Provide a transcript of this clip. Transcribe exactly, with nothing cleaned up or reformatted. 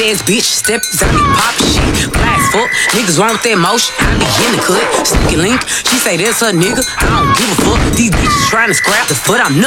ass bitch, step out me pop shit. Flash fuck, niggas wrong with that motion. I be in the cut, sticky link. She say that's her nigga, I don't give a fuck. These bitches trying to scrap the foot, I'm nuts.